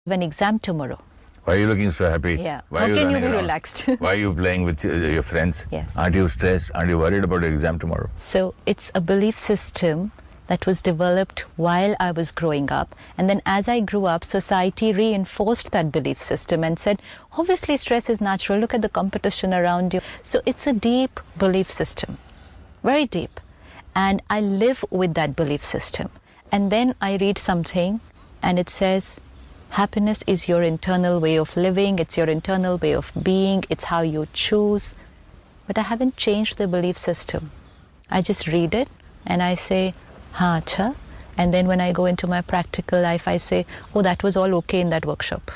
an exam tomorrow. Why are you looking so happy? Yeah. Why How are you can you running be around? relaxed? Why are you playing with your friends? Yes. Aren't you stressed? Aren't you worried about your exam tomorrow? So it's a belief system that was developed while I was growing up. And then as I grew up, society reinforced that belief system and said, obviously stress is natural. Look at the competition around you. So it's a deep belief system, very deep. And I live with that belief system. And then I read something and it says, happiness is your internal way of living. It's your internal way of being. It's how you choose. But I haven't changed the belief system. I just read it and I say, ha, acha. And then when I go into my practical life, I say, oh, that was all okay in that workshop.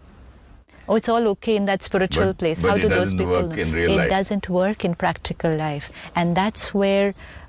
Oh, it's all okay in that spiritual place. But How it do those doesn't people work know? in real It life. doesn't work in practical life. And that's where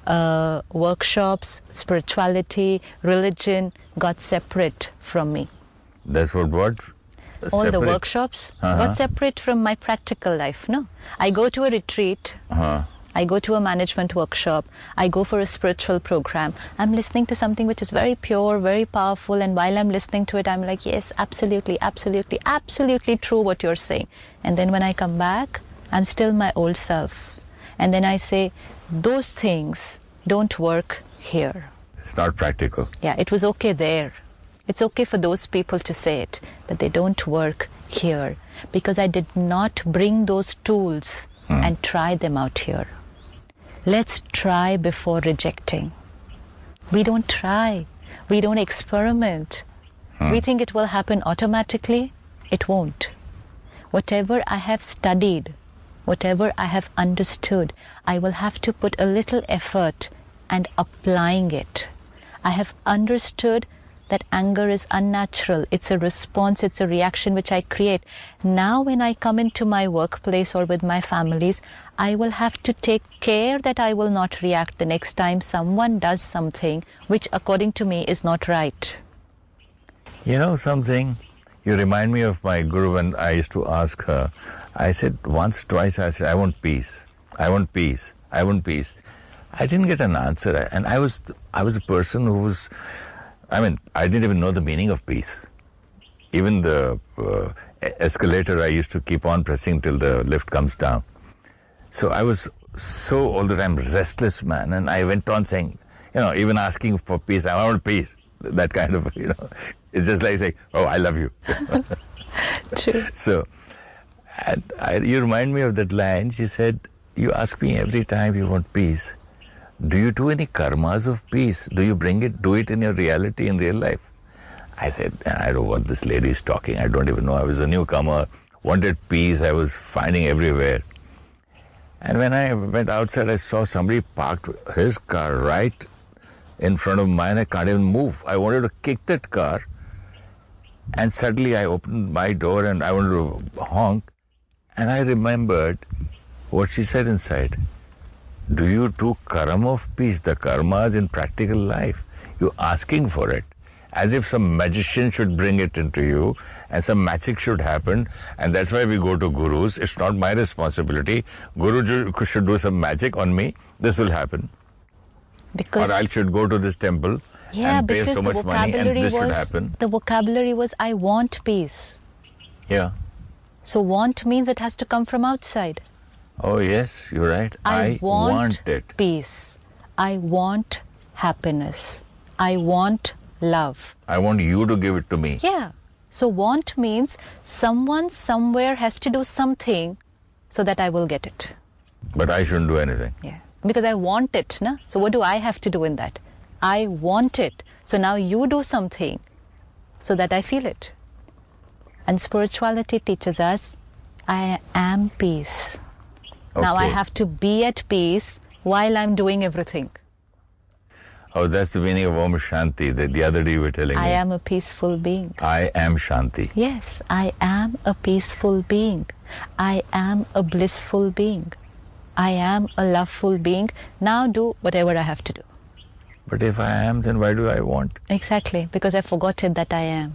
workshops, spirituality, religion got separate from me. That's what? All the Separate? workshops got separate from my practical life. No, I go to a retreat. I go to a management workshop. I go for a spiritual program. I'm listening to something which is very pure, very powerful. And while I'm listening to it, I'm like, yes, absolutely, absolutely, absolutely true what you're saying. And then when I come back, I'm still my old self. And then I say, those things don't work here. It's not practical. Yeah, it was okay there. It's okay for those people to say it, but they don't work here because I did not bring those tools and try them out here. Let's try before rejecting. We don't try. We don't experiment. We think it will happen automatically. It won't. Whatever I have studied, whatever I have understood, I will have to put a little effort and applying it. I have understood that anger is unnatural. It's a response, it's a reaction which I create. Now when I come into my workplace or with my families, I will have to take care that I will not react the next time someone does something which according to me is not right. You know something? You remind me of my guru when I used to ask her. I said once, twice, I said, I want peace. I want peace. I want peace. I didn't get an answer. And I was a person who was, I didn't even know the meaning of peace. Even the escalator, I used to keep on pressing till the lift comes down. So I was so all the time restless, man. And I went on saying, even asking for peace, I want peace. That kind of, it's just like saying, oh, I love you. True. So, you remind me of that line. She said, you ask me every time you want peace. Do you do any karmas of peace? Do you do it in your reality, in real life? I said, I don't know what this lady is talking. I don't even know. I was a newcomer, wanted peace. I was finding everywhere. And when I went outside, I saw somebody parked his car right in front of mine. I can't even move. I wanted to kick that car. And suddenly I opened my door and I wanted to honk. And I remembered what she said inside. Do you do karma of peace, the karmas in practical life? You're asking for it. As if some magician should bring it into you and some magic should happen. And that's why we go to gurus. It's not my responsibility. Guru should do some magic on me. This will happen. Because or I should go to this temple and pay so much money and this should happen. The vocabulary was, I want peace. Yeah. So want means it has to come from outside. Oh, yes, you're right. I want it. Peace. I want happiness. I want love. I want you to give it to me. Yeah. So want means someone somewhere has to do something so that I will get it. But I shouldn't do anything. Yeah. Because I want it. Na? So what do I have to do in that? I want it. So now you do something so that I feel it. And spirituality teaches us, I am peace. Okay. Now I have to be at peace while I'm doing everything. Oh, that's the meaning of Om Shanti. The other day you were telling me. I am a peaceful being. I am Shanti. Yes, I am a peaceful being. I am a blissful being. I am a loveful being. Now do whatever I have to do. But if I am, then why do I want? Exactly, because I forgot it that I am.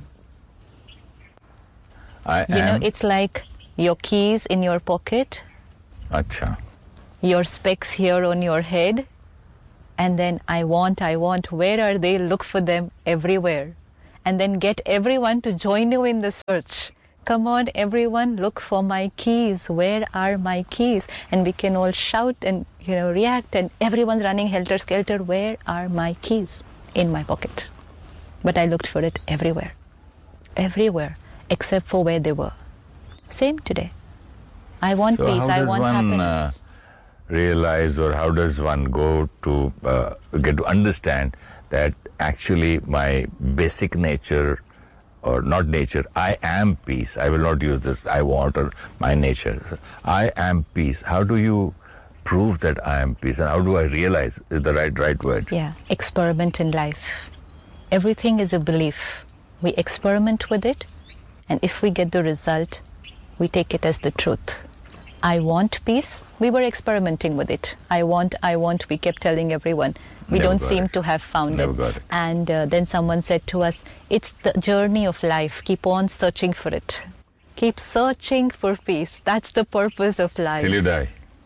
I am. It's like your keys in your pocket. Acha. Your specs here on your head. And then I want, where are they? Look for them everywhere. and then get everyone to join you in the search. Come on, everyone, look for my keys. Where are my keys? And we can all shout and, react, and everyone's running helter-skelter. Where are my keys? In my pocket. But I looked for it everywhere. Everywhere, except for where they were. Same today. I want peace. I want happiness. Realize, or how does one go to get to understand that actually my basic nature, or not nature, I am peace. I will not use this I want or my nature. I am peace. How do you prove that I am peace, and how do I realize is the right word? Yeah, experiment in life. Everything is a belief. We experiment with it, and if we get the result, we take it as the truth. I want peace. We were experimenting with it. I want. We kept telling everyone. We don't seem to have found it. And then someone said to us, it's the journey of life. Keep on searching for it. Keep searching for peace. That's the purpose of life. Till you die.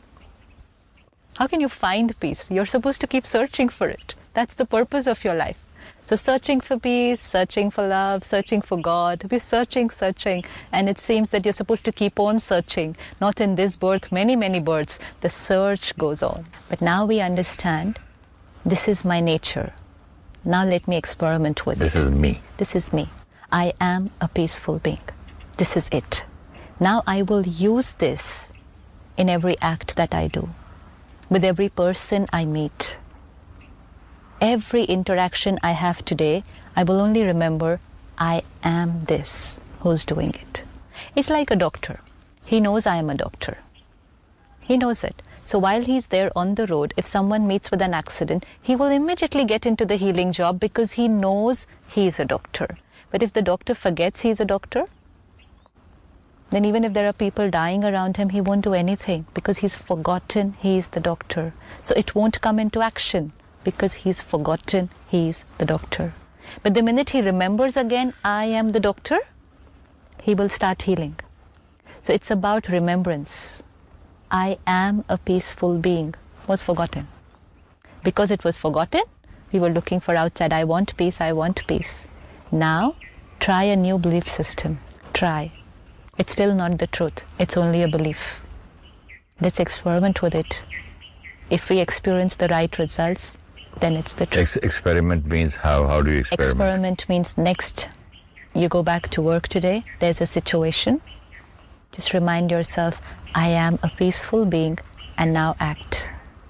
How can you find peace? You're supposed to keep searching for it. That's the purpose of your life. So searching for peace, searching for love, searching for God. We're searching. And it seems that you're supposed to keep on searching. Not in this birth, many, many births. The search goes on. But now we understand, this is my nature. Now let me experiment with it. This is me. This is me. I am a peaceful being. This is it. Now I will use this in every act that I do, with every person I meet. Every interaction I have today, I will only remember, I am this who's doing it. It's like a doctor. He knows I am a doctor. He knows it. So while he's there on the road, if someone meets with an accident, he will immediately get into the healing job because he knows he's a doctor. But if the doctor forgets he's a doctor, then even if there are people dying around him, he won't do anything because he's forgotten he's the doctor. So it won't come into action because he's forgotten he's the doctor. But the minute he remembers again, I am the doctor, he will start healing. So it's about remembrance. I am a peaceful being was forgotten. Because it was forgotten, we were looking for outside. I want peace, I want peace. Now, try a new belief system. Try. It's still not the truth. It's only a belief. Let's experiment with it. If we experience the right results, then it's the truth. Experiment means how? How do you experiment? Experiment means next, you go back to work today, there's a situation. Just remind yourself, I am a peaceful being, and now act.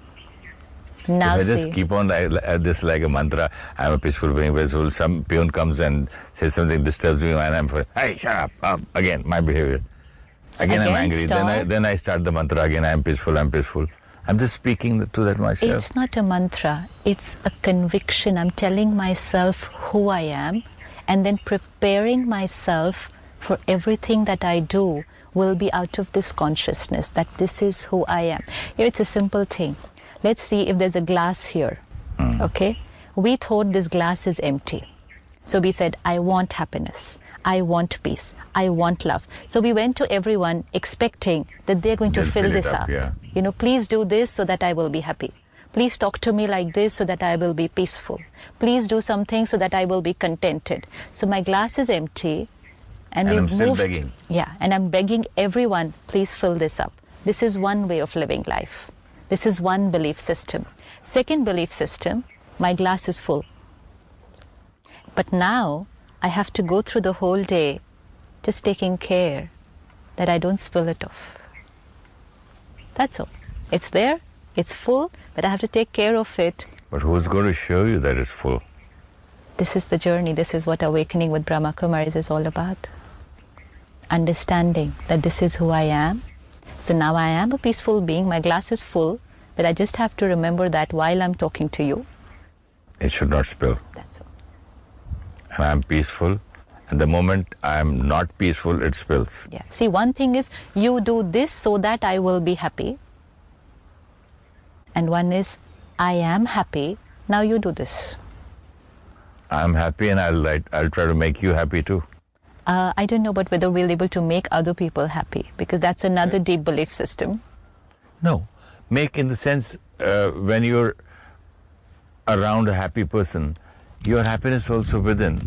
Now if I just keep on this like a mantra, I'm a peaceful being, where some peon comes and says something disturbs me, and I'm for, hey, shut up, again, my behavior. Again I'm angry. Then I start the mantra again, I'm peaceful. I'm just speaking to that myself. It's not a mantra, it's a conviction. I'm telling myself who I am, and then preparing myself for everything that I do will be out of this consciousness that this is who I am. It's a simple thing. Let's see if there's a glass here, okay? We thought this glass is empty. So we said, I want happiness, I want peace, I want love. So we went to everyone expecting that they're going to fill this up. Yeah. Please do this so that I will be happy. Please talk to me like this so that I will be peaceful. Please do something so that I will be contented. So my glass is empty. And I'm still begging. Yeah, and I'm begging everyone, please fill this up. This is one way of living life. This is one belief system. Second belief system, my glass is full. But now I have to go through the whole day just taking care that I don't spill it off. That's all. It's there, it's full, but I have to take care of it. But who's going to show you that it's full? This is the journey. This is what Awakening with Brahma Kumaris is all about. Understanding that this is who I am. So now I am a peaceful being. My glass is full, but I just have to remember that while I'm talking to you. It should not spill. That's all. And I'm peaceful. And the moment I'm not peaceful, it spills. Yeah. See, one thing is you do this so that I will be happy. And one is I am happy. Now you do this. I'm happy, and I'll try to make you happy too. I don't know, but whether we'll be able to make other people happy, because that's another deep belief system. No. Make in the sense, when you're around a happy person, your happiness also within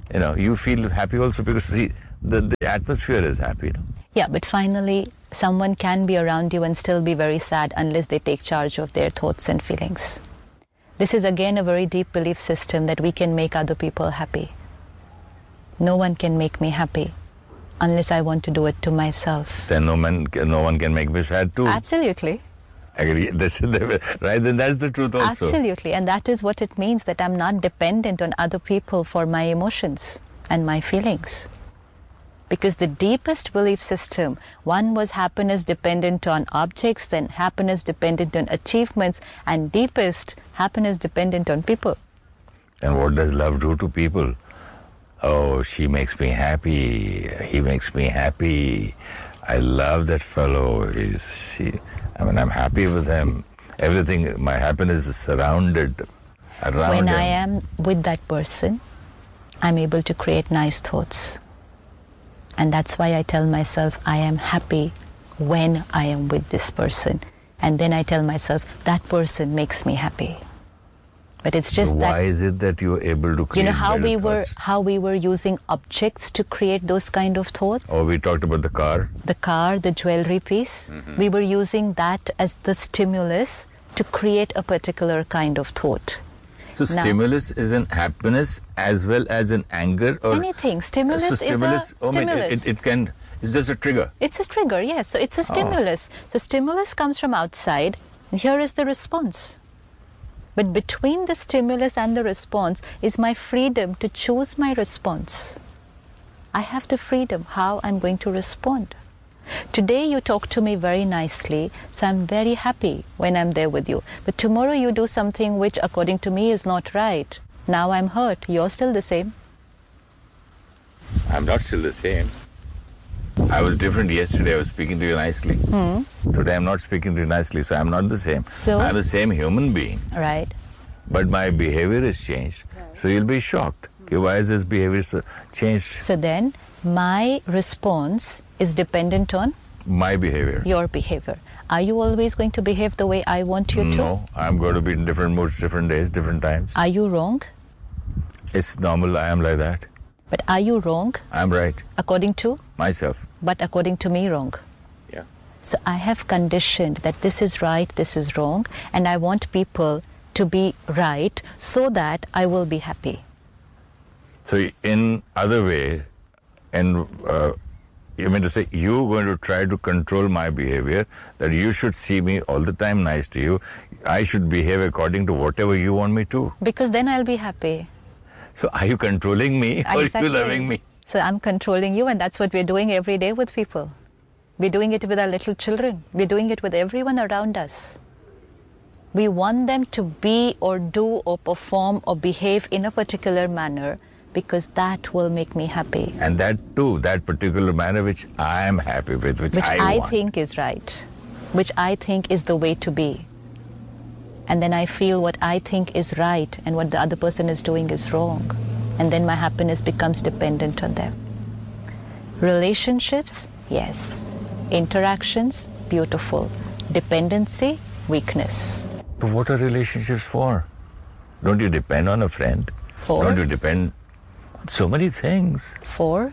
You feel happy also because the atmosphere is happy. Yeah, but finally, someone can be around you and still be very sad unless they take charge of their thoughts and feelings. This is again a very deep belief system that we can make other people happy. No one can make me happy unless I want to do it to myself. Then no one can make me sad too. Absolutely. Agree. Right, then that's the truth also. Absolutely, and that is what it means, that I'm not dependent on other people for my emotions and my feelings. Because the deepest belief system, one was happiness dependent on objects, then happiness dependent on achievements, and deepest, happiness dependent on people. And what does love do to people? Oh, she makes me happy, he makes me happy, I love that fellow, I'm happy with him. Everything, my happiness is surrounded around When him. I am with that person, I'm able to create nice thoughts. And that's why I tell myself I am happy when I am with this person. And then I tell myself that person makes me happy. But it's just so that... Why is it that you're able to create how better we were using objects to create those kind of thoughts? Oh, we talked about the car. The car, the jewelry piece. Mm-hmm. We were using that as the stimulus to create a particular kind of thought. So stimulus is an happiness as well as an anger, or anything. Stimulus is a stimulus. It's just a trigger. It's a trigger, yes. So it's a stimulus. So stimulus comes from outside, and here is the response. But between the stimulus and the response is my freedom to choose my response. I have the freedom how I'm going to respond. Today you talk to me very nicely, so I'm very happy when I'm there with you. But tomorrow you do something which according to me is not right. Now I'm hurt. You're still the same. I'm not still the same. I was different yesterday. I was speaking to you nicely. Today I'm not speaking to you nicely, so I'm not the same. So, I'm the same human being. Right. But my behavior has changed. Right. So you'll be shocked. Okay, why is this behavior changed? So then my response is dependent on? My behavior. Your behavior. Are you always going to behave the way I want you to? No, I'm going to be in different moods, different days, different times. Are you wrong? It's normal, I am like that. But are you wrong? I'm right. According to? Myself. But according to me, wrong. Yeah. So I have conditioned that this is right, this is wrong, and I want people to be right so that I will be happy. So in other way, and you mean to say you're going to try to control my behavior, that you should see me all the time nice to you. I should behave according to whatever you want me to. Because then I'll be happy. So are you controlling me or exactly. are you loving me? So I'm controlling you, and that's what we're doing every day with people. We're doing it with our little children. We're doing it with everyone around us. We want them to be or do or perform or behave in a particular manner because that will make me happy. And that too, that particular manner which I am happy with, which I want. Think is right, which I think is the way to be. And then I feel what I think is right and what the other person is doing is wrong. And then my happiness becomes dependent on them. Relationships, yes. Interactions, beautiful. Dependency, weakness. But what are relationships for? Don't you depend on a friend? For? Don't you depend on so many things? For?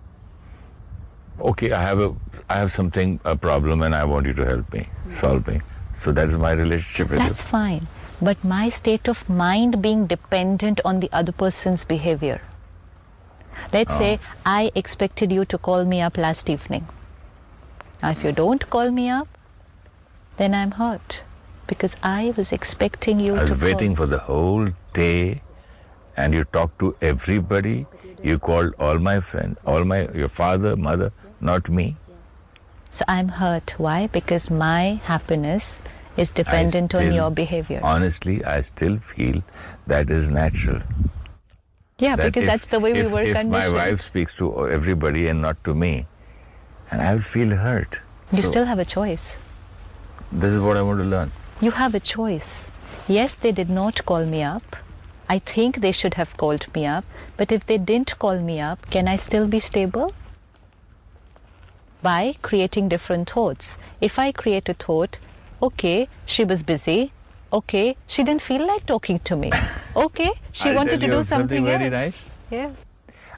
Okay, I have a problem, and I want you to help me, solve me. So that's my relationship with you. That's fine. But my state of mind being dependent on the other person's behavior. Let's say I expected you to call me up last evening. Now, if you don't call me up, then I'm hurt. Because I was expecting you to call. I was waiting for the whole day, and you talked to everybody. You called all my friends, your father, mother, not me. So I'm hurt. Why? Because my happiness is dependent on your behavior. Honestly, I still feel that is natural. Yeah, because that's the way we were conditioned. If my wife speaks to everybody and not to me, and I will feel hurt. You still have a choice. This is what I want to learn. You have a choice. Yes, they did not call me up. I think they should have called me up. But if they didn't call me up, can I still be stable? By creating different thoughts. If I create a thought, okay, she was busy. Okay, she didn't feel like talking to me. Okay, she wanted to do something else. Very nice. Yeah.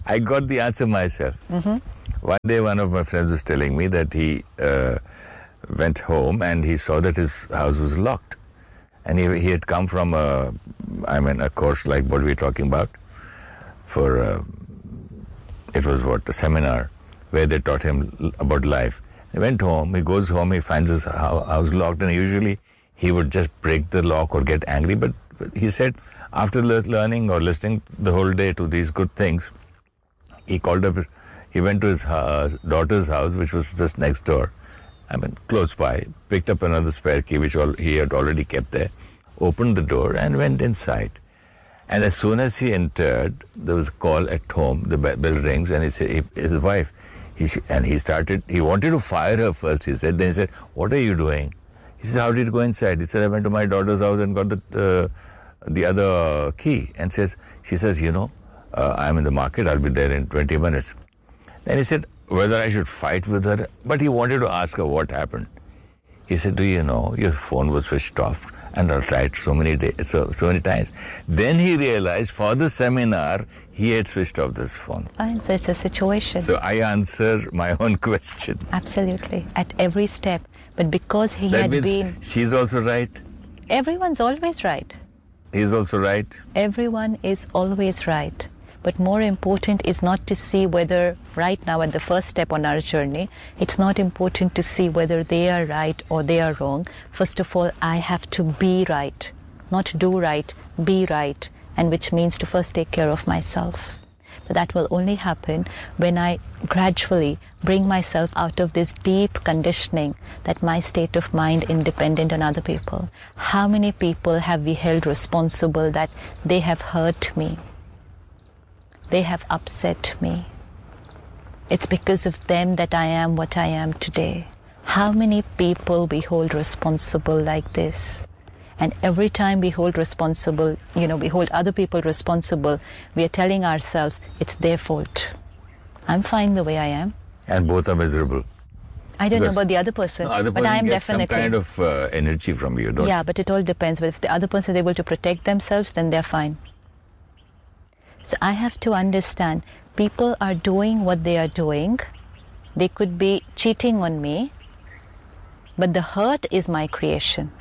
I got the answer myself. One day, one of my friends was telling me that he went home and he saw that his house was locked. And he had come from a course like what we're talking about for, it was a seminar where they taught him about life. He went home, he goes home, he finds his house locked, and usually he would just break the lock or get angry. But he said after learning or listening the whole day to these good things, he went to his daughter's house, which was just next door, close by, picked up another spare key, which he had already kept there, opened the door and went inside. And as soon as he entered, there was a call at home, the bell rings, and he said, his wife, he wanted to fire her first, he said. Then he said, what are you doing? He said, how did you go inside? He said, I went to my daughter's house and got the other key. And she says, I'm in the market, I'll be there in 20 minutes. Then he said, whether I should fight with her, but he wanted to ask her what happened. He said, do you know, your phone was switched off, and I tried so many times. Then he realized for the seminar, he had switched off this phone. Fine, so it's a situation. So I answer my own question. Absolutely, at every step. But because that means she's also right. Everyone's always right. He's also right. Everyone is always right. But more important is not to see whether right now at the first step on our journey, it's not important to see whether they are right or they are wrong. First of all, I have to be right, not do right, be right, and which means to first take care of myself. But that will only happen when I gradually bring myself out of this deep conditioning that my state of mind is independent on other people. How many people have we held responsible that they have hurt me? They have upset me. It's because of them that I am what I am today. How many people we hold responsible like this? And every time we hold responsible, we hold other people responsible, we are telling ourselves it's their fault. I'm fine the way I am. And both are miserable. I don't know about the other person, but I am gets definitely some kind of energy from you, don't you? Yeah, but it all depends. But if the other person is able to protect themselves, then they're fine. So I have to understand, people are doing what they are doing. They could be cheating on me, but the hurt is my creation.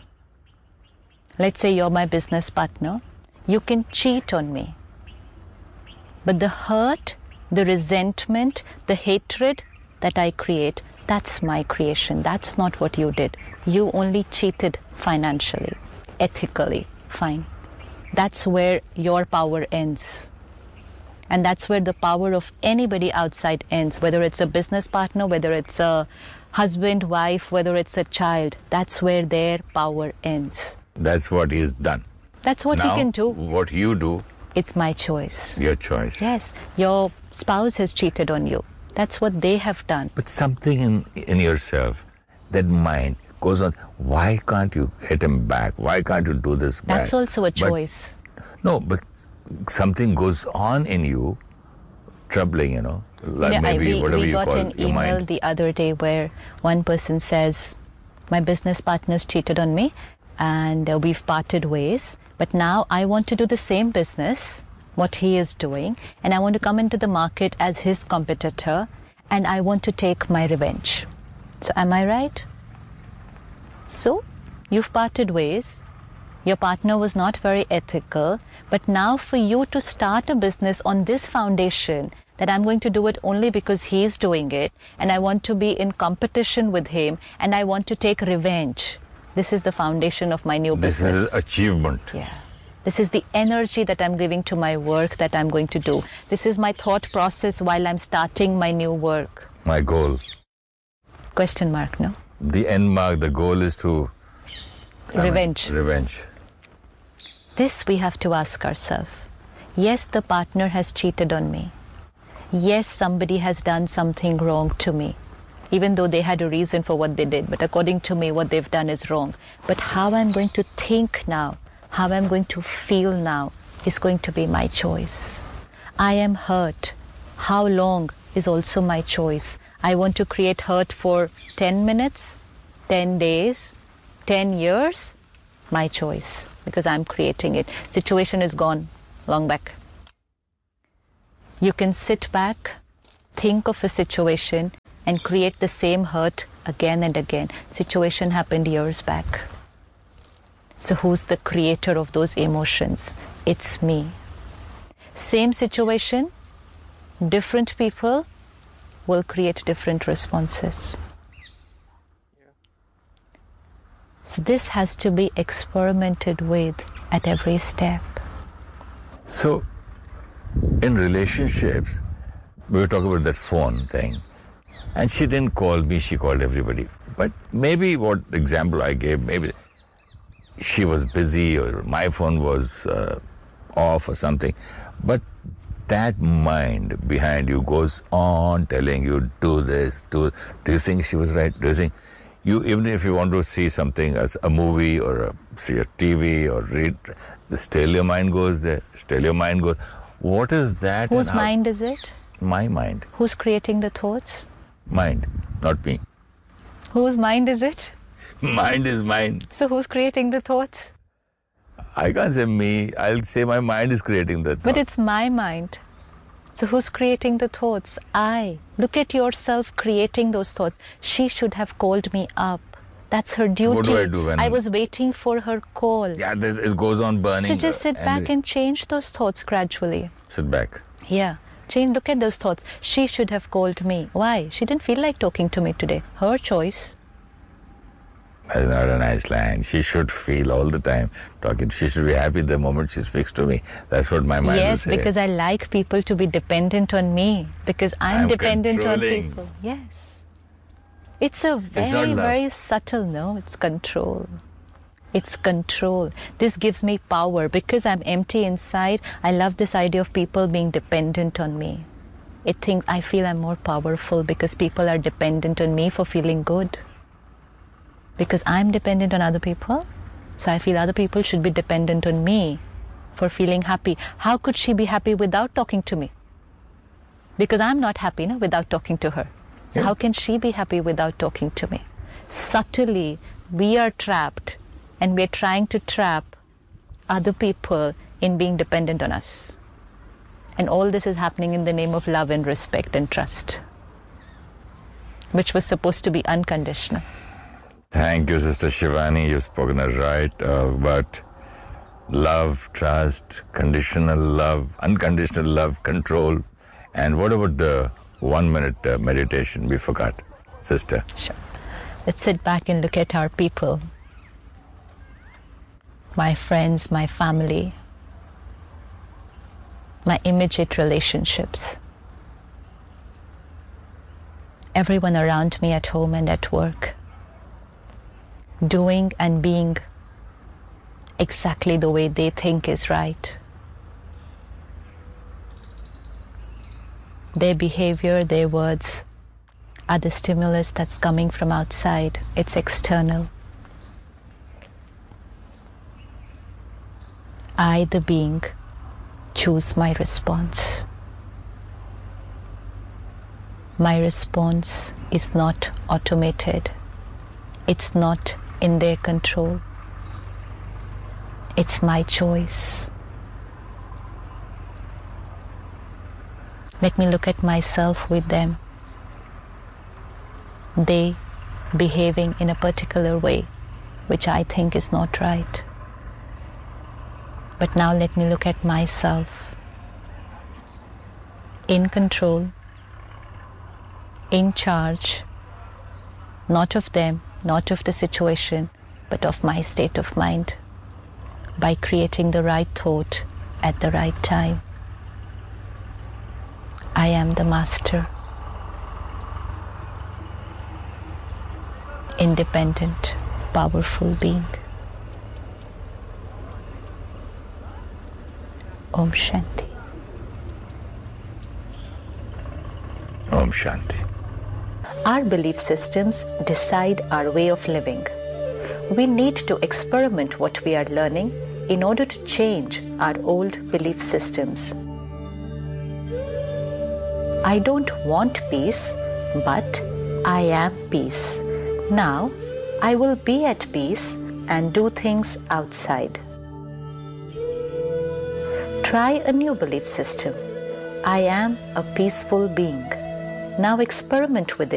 Let's say you're my business partner. You can cheat on me. But the hurt, the resentment, the hatred that I create, that's my creation. That's not what you did. You only cheated financially, ethically, fine. That's where your power ends. And that's where the power of anybody outside ends, whether it's a business partner, whether it's a husband, wife, whether it's a child. That's where their power ends. That's what he's done. That's what he can do. What you do, it's my choice. Your choice. Yes. Your spouse has cheated on you. That's what they have done. But something in yourself, that mind goes on, why can't you hit him back? Why can't you do this back? That's also a choice. But something goes on in you, troubling, like maybe whatever you call your mind. We got an email the other day where one person says, my business partner's cheated on me and we've parted ways, but now I want to do the same business, what he is doing, and I want to come into the market as his competitor, and I want to take my revenge. So am I right? So, you've parted ways. Your partner was not very ethical, but now for you to start a business on this foundation, that I'm going to do it only because he's doing it, and I want to be in competition with him, and I want to take revenge. This is the foundation of my new business. This is achievement. Yeah. This is the energy that I'm giving to my work that I'm going to do. This is my thought process while I'm starting my new work. My goal. Question mark, no? The end mark, the goal is to... Revenge. Revenge. This we have to ask ourselves. Yes, the partner has cheated on me. Yes, somebody has done something wrong to me, even though they had a reason for what they did. But according to me, what they've done is wrong. But how I'm going to think now, how I'm going to feel now, is going to be my choice. I am hurt. How long is also my choice. I want to create hurt for 10 minutes, 10 days, 10 years, my choice, because I'm creating it. Situation is gone long back. You can sit back, think of a situation, and create the same hurt again and again. Situation happened years back. So who's the creator of those emotions? It's me. Same situation, different people will create different responses. So this has to be experimented with at every step. So, in relationships, we were talking about that phone thing, and she didn't call me, she called everybody. But maybe what example I gave, maybe she was busy or my phone was off or something. But that mind behind you goes on telling you, do this, do you think she was right? Do you think even if you want to see something as a movie or see a TV or read, still your mind goes there, still your mind goes. What is that? Whose mind is it? My mind. Who's creating the thoughts? Mind, not me. Whose mind is it? Mind is mine. So who's creating the thoughts? I can't say me. I'll say my mind is creating the thought. But it's my mind. So who's creating the thoughts? I. Look at yourself creating those thoughts. She should have called me up. That's her duty. So what do I do when... I was waiting for her call. Yeah, it goes on burning. So just sit back and change those thoughts gradually. Sit back. Yeah. Change. Look at those thoughts. She should have called me. Why? She didn't feel like talking to me today. Her choice. That's not a nice line. She should feel all the time talking. She should be happy the moment she speaks to me. That's what my mind will say. Yes, because I like people to be dependent on me. Because I'm dependent on people. Yes. It's a very subtle, no? It's control. It's control. This gives me power. Because I'm empty inside, I love this idea of people being dependent on me. I feel I'm more powerful because people are dependent on me for feeling good. Because I'm dependent on other people, so I feel other people should be dependent on me for feeling happy. How could she be happy without talking to me? Because I'm not happy without talking to her. So how can she be happy without talking to me? Subtly, we are trapped, and we're trying to trap other people in being dependent on us. And all this is happening in the name of love and respect and trust, which was supposed to be unconditional. Thank you, Sister Shivani. You've spoken it right about love, trust, conditional love, unconditional love, control. And what about the 1 minute meditation we forgot, Sister? Sure. Let's sit back and look at our people, my friends, my family, my immediate relationships, everyone around me at home and at work. Doing and being exactly the way they think is right. Their behavior, their words are the stimulus that's coming from outside. It's external. I, the being, choose my response. My response is not automated. It's not in their control. It's my choice. Let me look at myself with them. They behaving in a particular way, which I think is not right. But now let me look at myself. In control, in charge, not of them, not of the situation, but of my state of mind, by creating the right thought at the right time. I am the master, independent, powerful being. Om Shanti. Om Shanti. Our belief systems decide our way of living. We need to experiment what we are learning in order to change our old belief systems. I don't want peace, but I am peace. Now, I will be at peace and do things outside. Try a new belief system. I am a peaceful being. Now experiment with it.